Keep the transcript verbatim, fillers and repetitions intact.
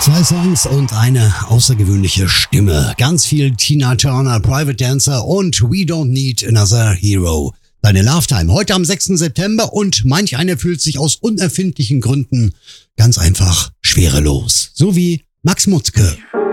Zwei Songs und eine außergewöhnliche Stimme. Ganz viel Tina Turner, Private Dancer und We Don't Need Another Hero. Deine Love-Time heute am sechsten September und manch einer fühlt sich aus unerfindlichen Gründen ganz einfach schwerelos. So wie Max Mutzke.